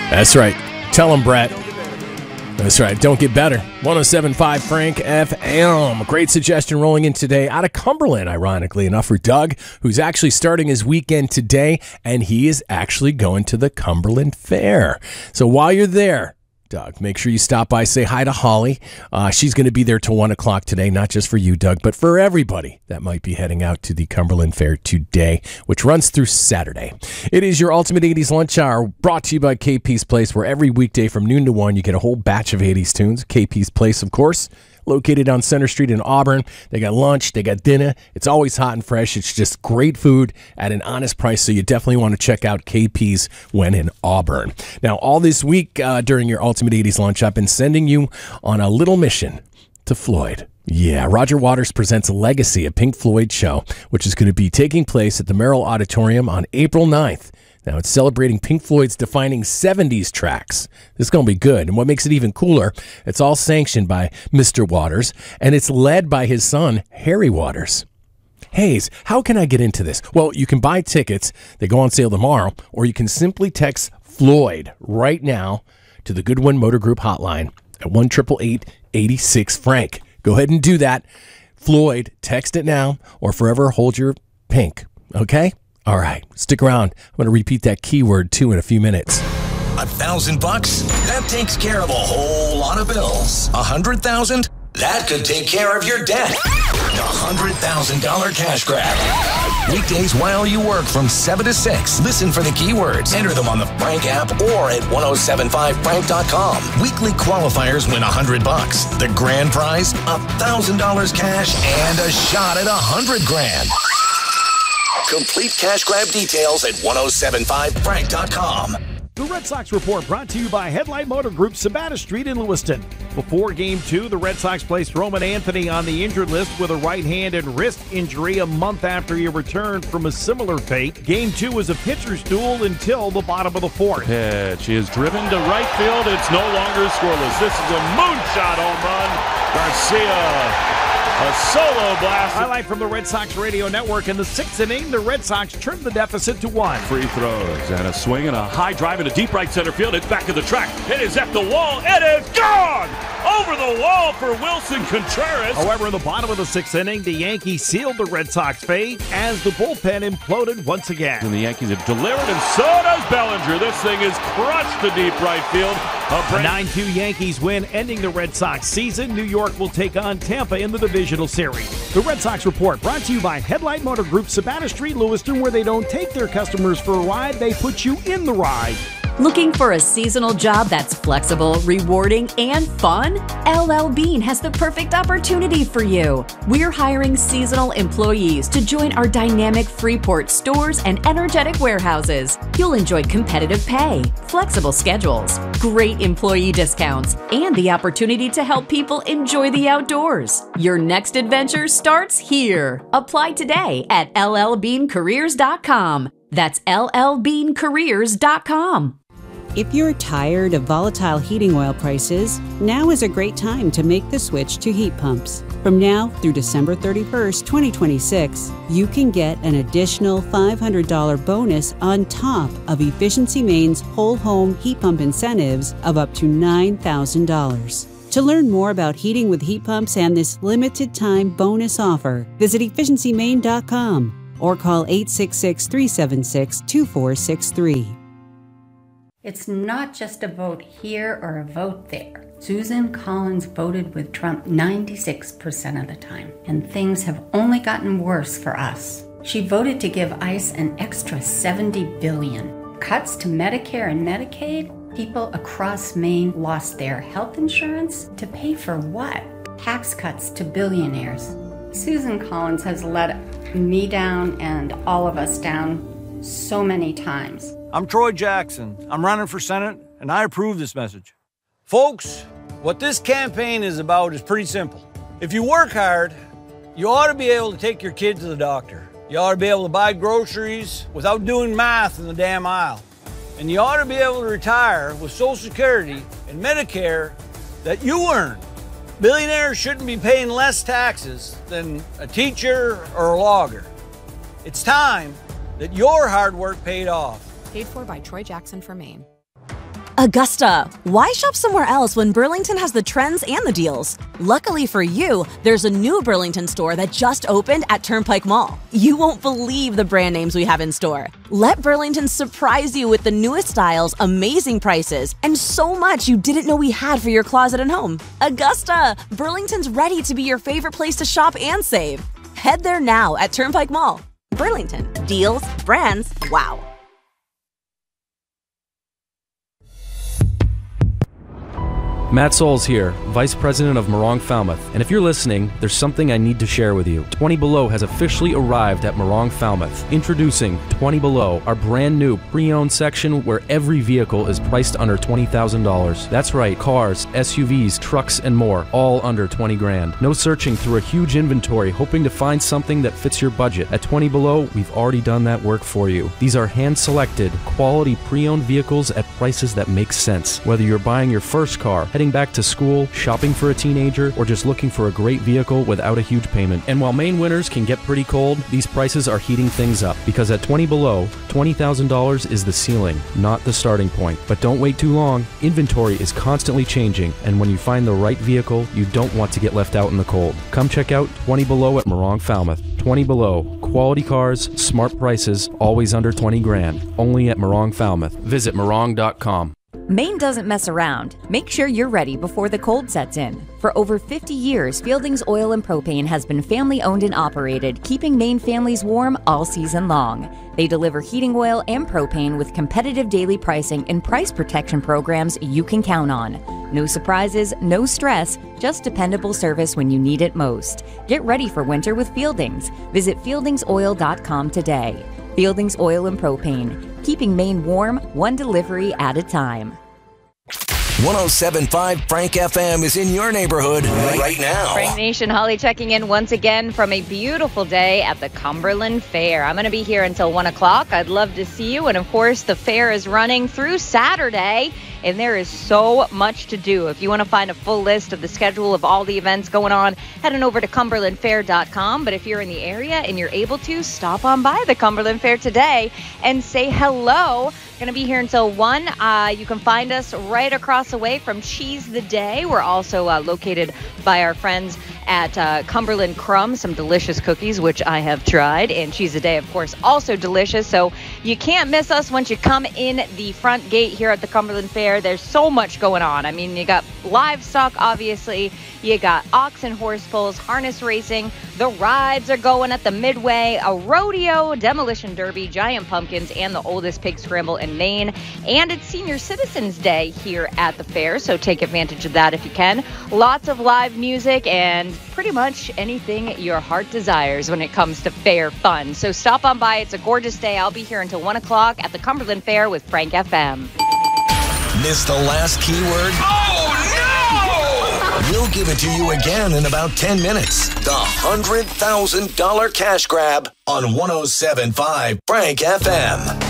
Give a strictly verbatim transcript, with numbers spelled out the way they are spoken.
That's right. Tell him, Brett. That's right. Don't get better. one oh seven point five Frank F M. Great suggestion rolling in today out of Cumberland, ironically enough, for Doug, who's actually starting his weekend today, and he is actually going to the Cumberland Fair. So while you're there, Doug, make sure you stop by, say hi to Holly. Uh, she's going to be there till one o'clock today, not just for you, Doug, but for everybody that might be heading out to the Cumberland Fair today, which runs through Saturday. It is your Ultimate eighties Lunch Hour, brought to you by K P's Place, where every weekday from noon to one, you get a whole batch of eighties tunes. K P's Place, of course, located on Center Street in Auburn. They got lunch, they got dinner. It's always hot and fresh. It's just great food at an honest price, so you definitely want to check out K P's when in Auburn. Now, all this week uh, during your Ultimate eighties Lunch, I've been sending you on a little mission to Floyd. Yeah, Roger Waters presents Legacy, a Pink Floyd show, which is going to be taking place at the Merrill Auditorium on April ninth. Now, it's celebrating Pink Floyd's defining seventies tracks. This is going to be good. And what makes it even cooler, it's all sanctioned by Mister Waters, and it's led by his son, Harry Waters. Hayes, how can I get into this? Well, you can buy tickets. They go on sale tomorrow, or you can simply text Floyd right now to the Goodwin Motor Group hotline at one eight eight eight, eight six, Frank. Go ahead and do that. Floyd, text it now, or forever hold your pink, okay? All right, stick around. I'm going to repeat that keyword, too, in a few minutes. A thousand bucks? That takes care of a whole lot of bills. A hundred thousand? That could take care of your debt. A hundred thousand dollar cash grab. Weekdays while you work from seven to six. Listen for the keywords. Enter them on the Frank app or at ten seventy-five frank dot com. Weekly qualifiers win a hundred bucks. The grand prize, a thousand dollars cash and a shot at a hundred grand. Complete cash grab details at ten seventy-five frank dot com. The Red Sox Report brought to you by Headlight Motor Group, Sabbath Street in Lewiston. Before Game two, the Red Sox placed Roman Anthony on the injured list with a right hand and wrist injury a month after he returned from a similar fate. Game two was a pitcher's duel until the bottom of the fourth. Pitch is driven to right field. It's no longer scoreless. This is a moonshot home run. Garcia, a solo blast. Highlight from the Red Sox Radio Network. In the sixth inning, the Red Sox trimmed the deficit to one. Free throws and a swing and a high drive into deep right center field. It's back to the track. It is at the wall. It is gone! Over the wall for Wilson Contreras. However, in the bottom of the sixth inning, the Yankees sealed the Red Sox fate as the bullpen imploded once again. And the Yankees have delivered, and so does Bellinger. This thing is crushed to deep right field. A nine two Yankees win, ending the Red Sox season. New York will take on Tampa in the divisional series. The Red Sox Report brought to you by Headlight Motor Group, Sabbath Street, Lewiston, where they don't take their customers for a ride, they put you in the ride. Looking for a seasonal job that's flexible, rewarding, and fun? L L Bean has the perfect opportunity for you. We're hiring seasonal employees to join our dynamic Freeport stores and energetic warehouses. You'll enjoy competitive pay, flexible schedules, great employee discounts, and the opportunity to help people enjoy the outdoors. Your next adventure starts here. Apply today at L L bean careers dot com. That's L L bean careers dot com. If you're tired of volatile heating oil prices, now is a great time to make the switch to heat pumps. From now through December thirty-first, twenty twenty-six, you can get an additional five hundred dollars bonus on top of Efficiency Maine's whole home heat pump incentives of up to nine thousand dollars. To learn more about heating with heat pumps and this limited time bonus offer, visit efficiency maine dot com or call eight six six, three seven six, two four six three. It's not just a vote here or a vote there. Susan Collins voted with Trump ninety-six percent of the time, and things have only gotten worse for us. She voted to give ICE an extra seventy billion dollars. Cuts to Medicare and Medicaid? People across Maine lost their health insurance to pay for what? Tax cuts to billionaires. Susan Collins has let me down and all of us down so many times. I'm Troy Jackson. I'm running for Senate, and I approve this message. Folks, what this campaign is about is pretty simple. If you work hard, you ought to be able to take your kid to the doctor. You ought to be able to buy groceries without doing math in the damn aisle. And you ought to be able to retire with Social Security and Medicare that you earn. Billionaires shouldn't be paying less taxes than a teacher or a logger. It's time that your hard work paid off. Paid for by Troy Jackson for Maine. Augusta, why shop somewhere else when Burlington has the trends and the deals? Luckily for you, there's a new Burlington store that just opened at Turnpike Mall. You won't believe the brand names we have in store. Let Burlington surprise you with the newest styles, amazing prices, and so much you didn't know we had for your closet and home. Augusta, Burlington's ready to be your favorite place to shop and save. Head there now at Turnpike Mall. Burlington, deals, brands, wow. Matt Souls here, Vice President of Morong Falmouth, and if you're listening, there's something I need to share with you. twenty Below has officially arrived at Morong Falmouth. Introducing twenty Below, our brand new pre-owned section where every vehicle is priced under twenty thousand dollars. That's right, cars, S U Vs, trucks, and more, all under twenty grand. No searching through a huge inventory hoping to find something that fits your budget. At twenty Below, we've already done that work for you. These are hand-selected, quality pre-owned vehicles at prices that make sense. Whether you're buying your first car, heading back to school, shopping for a teenager, or just looking for a great vehicle without a huge payment. And while Maine winters can get pretty cold, these prices are heating things up because at twenty Below, twenty thousand dollars is the ceiling, not the starting point. But don't wait too long. Inventory is constantly changing, and when you find the right vehicle, you don't want to get left out in the cold. Come check out twenty Below at Morong Falmouth. twenty Below, quality cars, smart prices, always under twenty grand. Only at Morong Falmouth. Visit morong dot com. Maine doesn't mess around. Make sure you're ready before the cold sets in. For over fifty years, Fielding's Oil and Propane has been family-owned and operated, keeping Maine families warm all season long. They deliver heating oil and propane with competitive daily pricing and price protection programs you can count on. No surprises, no stress, just dependable service when you need it most. Get ready for winter with Fielding's. Visit fieldings oil dot com today. Fielding's Oil and Propane, keeping Maine warm, one delivery at a time. one oh seven point five Frank F M is in your neighborhood right now. Frank Nation, Holly checking in once again from a beautiful day at the Cumberland Fair. I'm going to be here until one o'clock. I'd love to see you. And, of course, the fair is running through Saturday, and there is so much to do. If you want to find a full list of the schedule of all the events going on, head on over to cumberland fair dot com. But if you're in the area and you're able to, stop on by the Cumberland Fair today and say hello. Going to be here until one. Uh, you can find us right across the way from Cheese the Day. We're also uh, located by our friends at uh, Cumberland Crumb, some delicious cookies, which I have tried. And Cheese the Day, of course, also delicious. So you can't miss us once you come in the front gate here at the Cumberland Fair. There's so much going on. I mean, you got livestock, obviously. You got ox and horse pulls, harness racing. The rides are going at the Midway, a rodeo, demolition derby, giant pumpkins, and the oldest pig scramble in Maine. And it's Senior Citizens Day here at the fair, so take advantage of that if you can. Lots of live music and pretty much anything your heart desires when it comes to fair fun. So stop on by. It's a gorgeous day. I'll be here until one o'clock at the Cumberland Fair with Frank F M. Missed the last keyword? Oh, no! We'll give it to you again in about ten minutes. The one hundred thousand dollars cash grab on one oh seven point five Frank F M.